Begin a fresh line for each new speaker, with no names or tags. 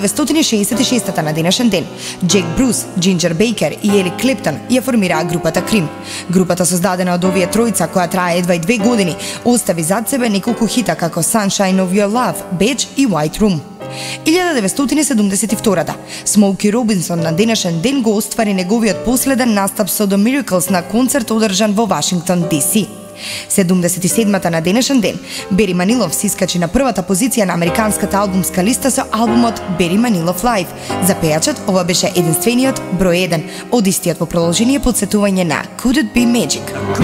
1966 на денешен ден, Джек Брус, Джинджер Бейкер и Ерик Клептон ја формираа групата Крим. Групата создадена од овие тројца, која трае едва и 2 години, остави зад себе неколку хита како Sunshine of Your Love, Badge и White Room. 1972-та, Смоуки Робинсон на денешен ден го оствари неговиот последен настап со The Miracles на концерт одржан во Вашингтон, DC. 77-та на денешен ден, Бери Манилов се искачи на првата позиција на американската албумска листа со албумот Бери Манилов Live. За пејачот, ова беше единствениот број 1, од истиот во продолжение подсетување на Could It Be Magic.